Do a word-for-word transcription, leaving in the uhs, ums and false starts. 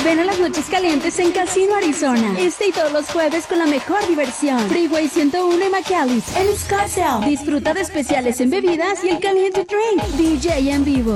Ven a las noches calientes en Casino Arizona. Este y todos los jueves con la mejor diversión. Freeway ciento uno y McAllis en Scottsdale. Disfruta de especiales en bebidas y el caliente drink. D J en vivo.